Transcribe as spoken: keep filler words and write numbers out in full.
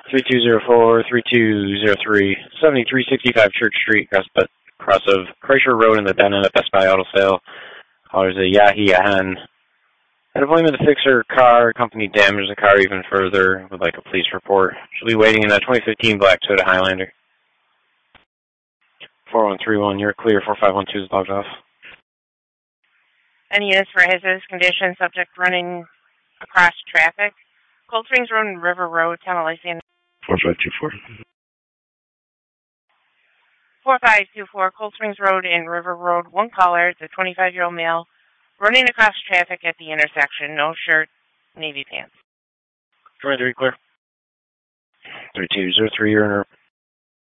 three two zero four, three two zero three, seventy-three sixty-five Church Street, across, across of Kreischer Road in the den end of Best Buy Auto Sale. Caller's a Yahi Yahan. An appointment to fix her car. Company damaged the car even further. Would like a police report. She'll be waiting in a twenty fifteen black Toyota Highlander. four one three one, you're clear. four five one two is logged off. Any units for hazardous conditions, subject running across traffic. Cold Springs Road and River Road, Tamale, four five two four. four five two four, Cold Springs Road and River Road. One caller, it's a twenty-five-year-old male, running across traffic at the intersection. No shirt, navy pants. twenty-three, clear. three two zero three, you're in her.